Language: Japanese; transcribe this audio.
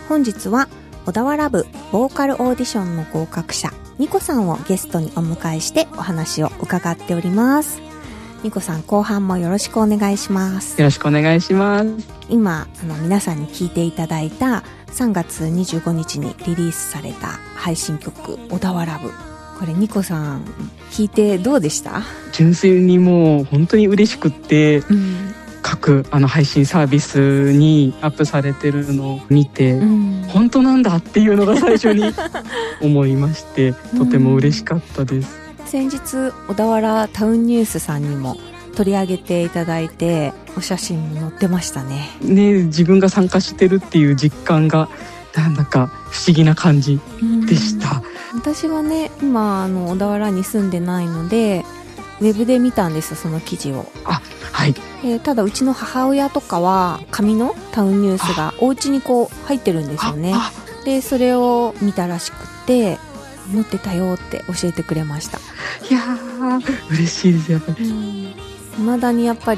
本日は小田原部ボーカルオーディションの合格者ニコさんをゲストにお迎えしてお話を伺っております。ニコさん、後半もよろしくお願いします。 よろしくお願いします。 今皆さんに聴いていただいた3月25日にリリースされた配信曲小田原部、これニコさん聴いてどうでした？ 純粋にもう本当に嬉しくって、各配信サービスにアップされてるのを見て、本当なんだっていうのが最初に思いましてとても嬉しかったです。 先日小田原タウンニュースさんにも取り上げていただいて、お写真も載ってましたね。 自分が参加してるっていう実感がなんだか不思議な感じでした。 私はね、今小田原に住んでないのでウェブで見たんですよ、その記事を。 はい。 ただうちの母親とかは紙のタウンニュースがお家にこう入ってるんですよね。でそれを見たらしくって載ってたよって教えてくれました。 いやー嬉しいです。やっぱり未だにやっぱり